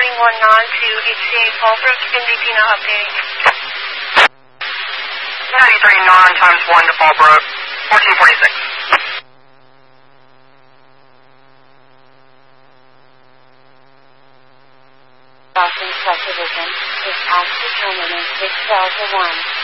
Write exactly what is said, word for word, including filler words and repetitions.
reporting one non to H C A Fallbrook, N D P now updating. ninety-three non times one to Fallbrook, fourteen forty-six. Boston subdivision is asked to terminate six Delta one.